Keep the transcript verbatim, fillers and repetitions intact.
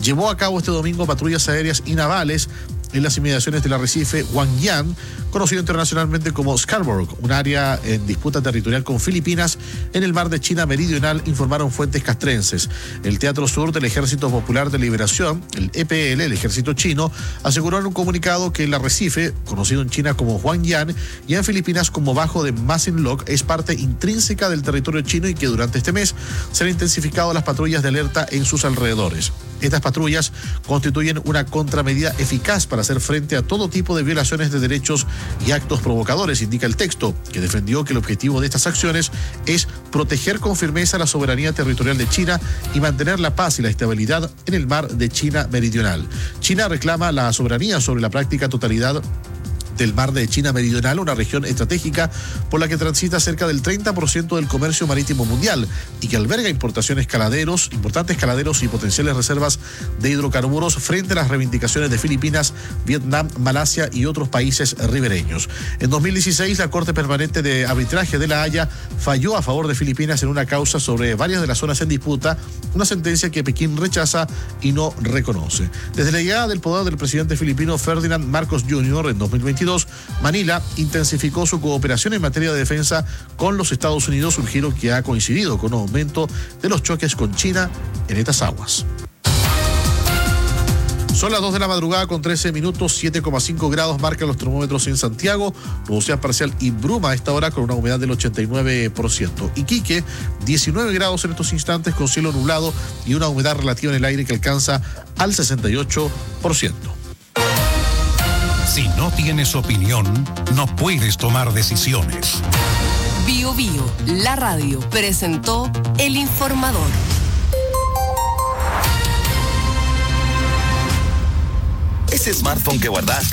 llevó a cabo este domingo patrullas aéreas y navales en las inmediaciones del arrecife Guangyan, conocido internacionalmente como Scarborough, un área en disputa territorial con Filipinas en el mar de China Meridional, informaron fuentes castrenses. El Teatro Sur del Ejército Popular de Liberación, el E P L, el ejército chino, aseguró en un comunicado que el arrecife, conocido en China como Guangyan y en Filipinas como Bajo de Masinloc, es parte intrínseca del territorio chino y que durante este mes se han intensificado las patrullas de alerta en sus alrededores. Estas patrullas constituyen una contramedida eficaz para hacer frente a todo tipo de violaciones de derechos y actos provocadores, indica el texto, que defendió que el objetivo de estas acciones es proteger con firmeza la soberanía territorial de China y mantener la paz y la estabilidad en el mar de China Meridional. China reclama la soberanía sobre la práctica totalidad del mar de China Meridional, una región estratégica por la que transita cerca del treinta por ciento del comercio marítimo mundial y que alberga importaciones caladeros, importantes caladeros y potenciales reservas de hidrocarburos frente a las reivindicaciones de Filipinas, Vietnam, Malasia y otros países ribereños. En dos mil dieciséis, la Corte Permanente de Arbitraje de La Haya falló a favor de Filipinas en una causa sobre varias de las zonas en disputa, una sentencia que Pekín rechaza y no reconoce. Desde la llegada del poder del presidente filipino Ferdinand Marcos junior en dos mil veintidós, Manila intensificó su cooperación en materia de defensa con los Estados Unidos, un giro que ha coincidido con un aumento de los choques con China en estas aguas. Son las dos de la madrugada con trece minutos, siete coma cinco grados marcan los termómetros en Santiago, nubosidad parcial y bruma a esta hora con una humedad del ochenta y nueve por ciento. Iquique, diecinueve grados en estos instantes con cielo nublado y una humedad relativa en el aire que alcanza al sesenta y ocho por ciento. Si no tienes opinión, no puedes tomar decisiones. Bio Bio, la radio, presentó El Informador. Ese smartphone que guardaste